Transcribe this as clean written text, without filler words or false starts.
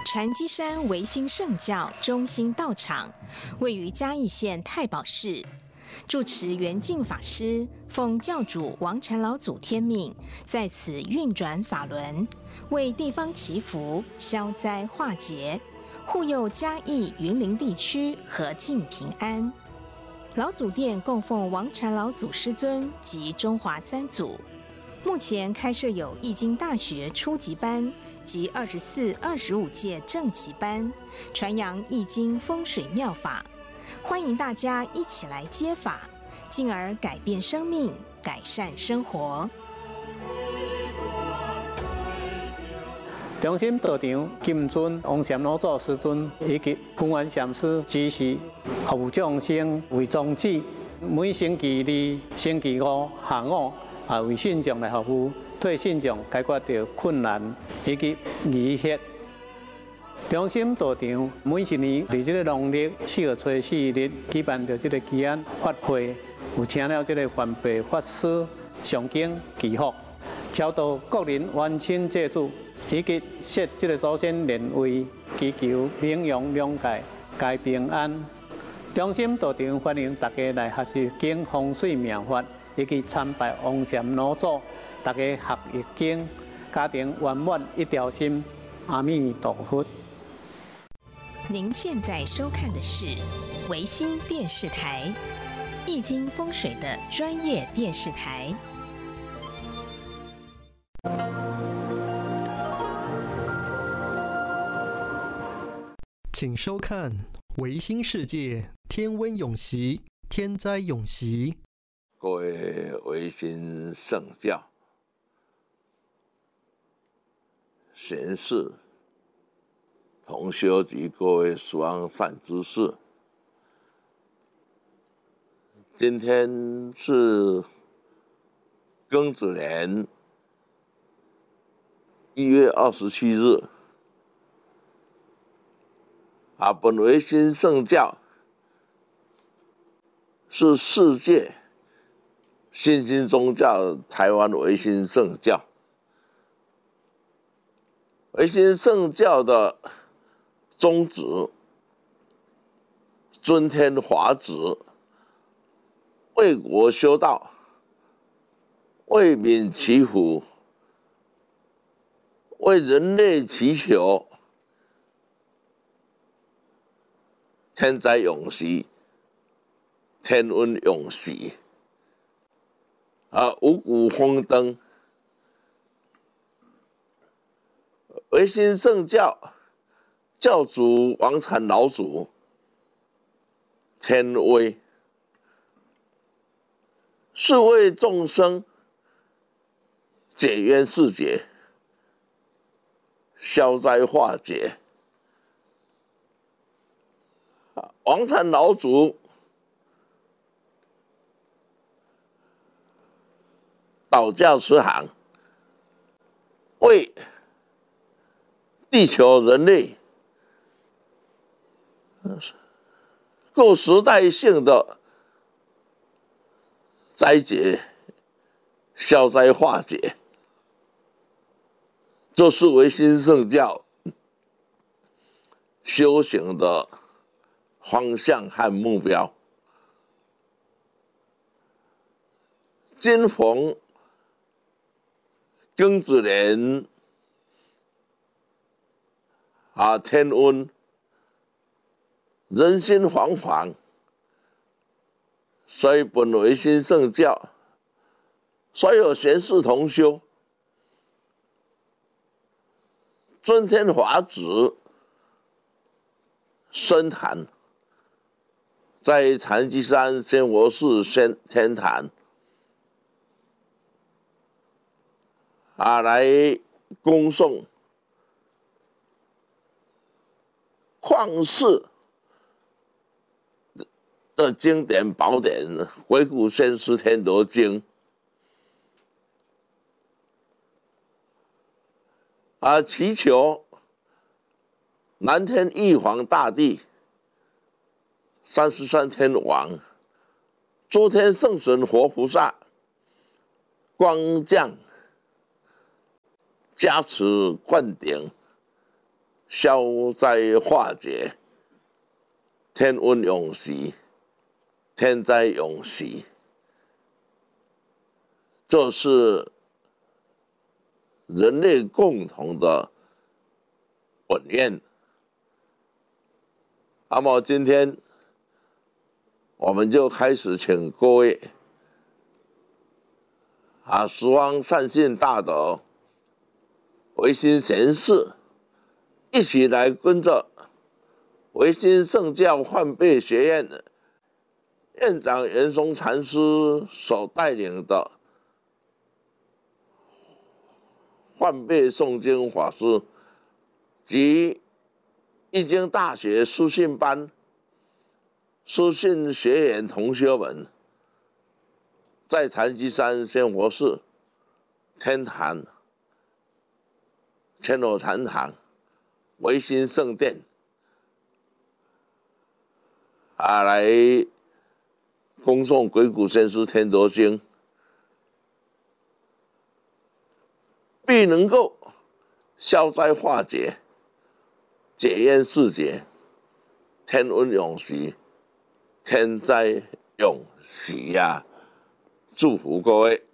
禅机山维新圣教中心道场位于嘉义县太保市，住持圆净法师奉教主王禅老祖天命，在此运转法轮，为地方祈福、消灾化劫，护佑嘉义、云林地区和静平安。老祖殿供奉王禅老祖师尊及中华三祖，目前开设有易经大学初级班及24、25届正级班，传扬易经风水妙法，欢迎大家一起来接法，进而改变生命，改善生活。 中心道场金尊王禅老祖师尊以及空安禅师指示，服务众生为宗旨。每星期二、星期五下午，为信众来服务，替信众解决到困难以及疑惑。中心道场每一年在这个农历4月初4日举办着这个祈安法会，有请了这个环备法师上经祈福，超度国人冤亲债主。以及设这个祖先灵位，祈求名扬两界，皆平安。中心道场欢迎大家来学习经风水妙法，以及参拜王禅老祖，大家学易经，家庭圆满一条心。阿弥陀佛。 您现在收看的是维新电视台，易经风水的专业电视台。 请收看《维新世界天温永息，天灾永息》。 各位维新圣教贤士、同修及各位十方善知识，今天是庚子年1月27日。本维新圣教是世界新兴宗教台湾维新圣教。维新圣教的宗旨，尊天华旨，为国修道，为民祈福，为人类祈求天灾永息，天温永息，五谷丰登。维新圣教教主王禅老祖天威，是为众生解冤释结，消灾化解。王禅老祖导教慈航，为地球人类各时代性的灾劫消灾化解，这是维新圣教修行的方向和目标。今逢庚子年天温，人心惶惶，所以本维新圣教所有贤士同修尊天华旨深坛，在禅机山仙佛寺天坛来恭送旷世的经典宝典《回顾先师天德经》祈求南天玉皇大帝、33天王、诸天圣神活菩萨光降加持灌顶， 消灾化解，天温永息，天灾永息，这是人类共同的本愿。那么今天我们就开始请各位十方善信大德、维新贤士一起来跟着维新圣教换辈学院院长圆松禅师所带领的换辈诵经法师及易经大学书信班书信学员同学们，在禅机山仙佛寺天坛千罗禅堂维新圣殿来恭诵鬼谷先师天德经，必能够消灾化解，解冤释结，天温永息，天灾永息呀！祝福各位。